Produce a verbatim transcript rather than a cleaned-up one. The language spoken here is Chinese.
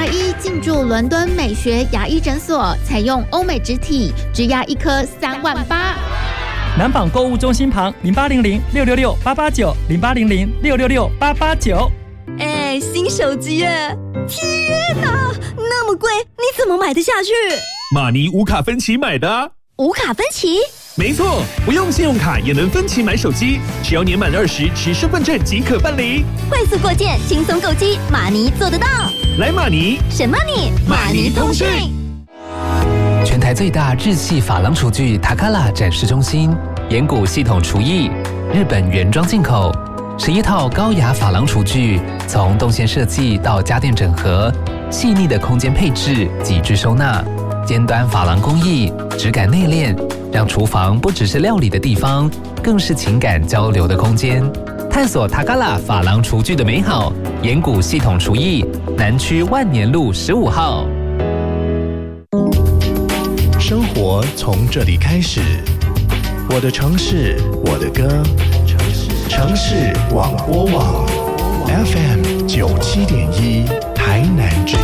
一进驻伦敦美学牙医诊所，采用欧美植体，植牙一颗三万八。 南纺购物中心旁零八零零六六六八八九零八零零六六六八八九。 哎，新手机耶！天哪，那么贵，你怎么买得下去？ 马尼无卡分期买的啊。 无卡分期？ 没错，不用信用卡也能分期买手机，只要年满二十持身份证即可办理。 快速过件，轻松购机，马尼做得到。 来马尼， 什么你？马尼通讯。 全台最大日系珐琅厨具塔卡拉展示中心，岩谷系统厨艺，日本原装进口，十一套高雅珐琅厨具，从动线设计到家电整合，细腻的空间配置，极致收纳。尖端珐琅工艺，质感内敛，让厨房不只是料理的地方，更是情感交流的空间。探索塔卡拉珐琅厨具的美好，岩谷系统厨艺，南区万年路十五号。 生活从这里开始，我的城市，我的歌，城市广播网 F M 九七点一台南之